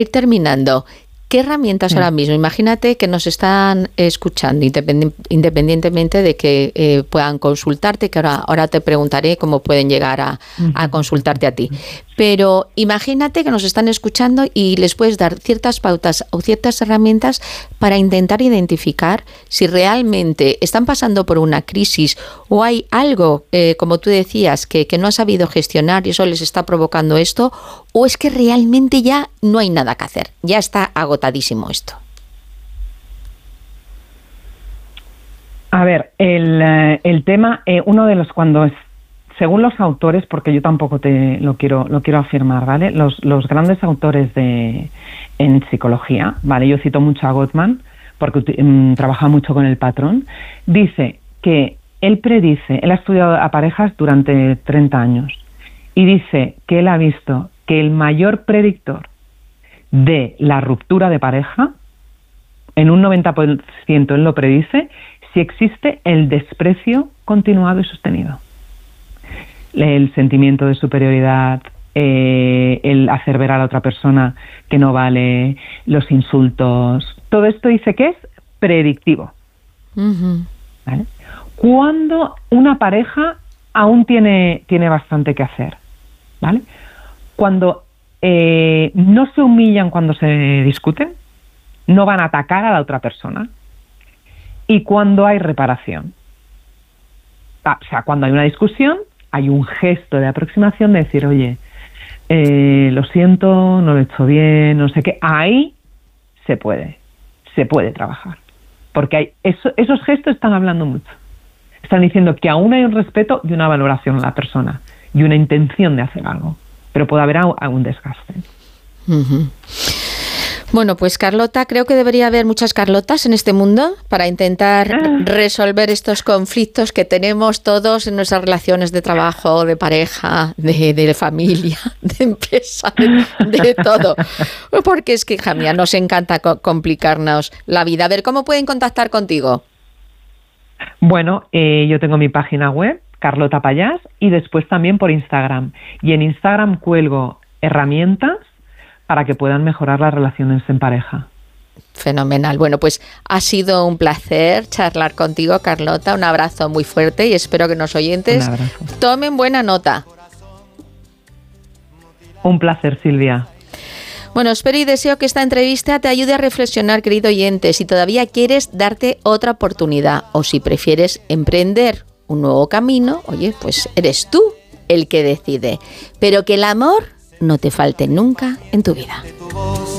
ir terminando, ¿qué herramientas ahora mismo? Imagínate que nos están escuchando, independientemente de que puedan consultarte, que ahora te preguntaré cómo pueden llegar a consultarte a ti. Pero imagínate que nos están escuchando y les puedes dar ciertas pautas o ciertas herramientas para intentar identificar si realmente están pasando por una crisis o hay algo, como tú decías, que no han sabido gestionar y eso les está provocando esto, o es que realmente ya no hay nada que hacer, ya está agotadísimo esto. A ver, el tema, uno de los según los autores, porque yo tampoco lo quiero afirmar, ¿vale? Los grandes autores en psicología, ¿vale? Yo cito mucho a Gottman, porque trabaja mucho con el patrón. Dice que él ha estudiado a parejas durante 30 años, y dice que él ha visto que el mayor predictor de la ruptura de pareja, en un 90% él lo predice, si existe el desprecio continuado y sostenido. El sentimiento de superioridad, el hacer ver a la otra persona que no vale, los insultos, todo esto dice que es predictivo. ¿Vale? Cuando una pareja aún tiene bastante que hacer, ¿vale? Cuando no se humillan cuando se discuten, no van a atacar a la otra persona, y cuando hay reparación. O sea, cuando hay una discusión, hay un gesto de aproximación de decir, oye, lo siento, no lo he hecho bien, no sé qué. Ahí se puede trabajar. Porque esos gestos están hablando mucho. Están diciendo que aún hay un respeto y una valoración a la persona y una intención de hacer algo. Pero puede haber algún desgaste. Bueno, pues Carlota, creo que debería haber muchas Carlotas en este mundo para intentar resolver estos conflictos que tenemos todos en nuestras relaciones de trabajo, de pareja, de familia, de empresa, de todo. Porque es que, hija mía, nos encanta complicarnos la vida. A ver, ¿cómo pueden contactar contigo? Bueno, yo tengo mi página web, Carlota Payás, y después también por Instagram. Y en Instagram cuelgo herramientas para que puedan mejorar las relaciones en pareja. Fenomenal. Bueno, pues ha sido un placer charlar contigo, Carlota. Un abrazo muy fuerte y espero que los oyentes tomen buena nota. Un placer, Silvia. Bueno, espero y deseo que esta entrevista te ayude a reflexionar, querido oyente, si todavía quieres darte otra oportunidad o si prefieres emprender un nuevo camino, oye, pues eres tú el que decide. Pero que el amor no te falte nunca en tu vida.